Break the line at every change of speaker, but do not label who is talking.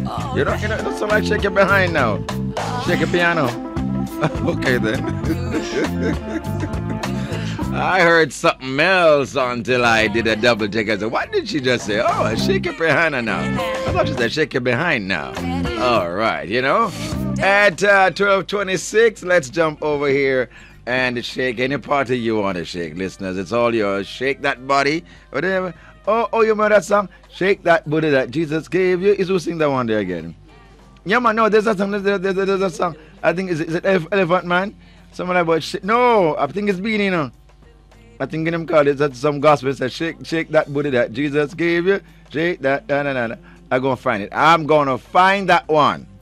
That's somebody shake your behind now. Shake your piano. Okay then. I heard something else until I did a double take. I said, what did she just say? Oh, shake your behind now. I thought she said shake your behind now. All right, At 12:26, let's jump over here and shake any party you want to shake, listeners. It's all yours. Shake that body. Whatever. Oh, you remember that song? Shake that booty that Jesus gave you. Is who sing that one there again? Yeah, man, no, there's a song. There's a song. I think, is it Elephant Man? Someone about shake. No, I think it's Beanie, I think in them call it that some gospel says shake that booty that Jesus gave you. Shake that. I'm going to find it. I'm going to find that one.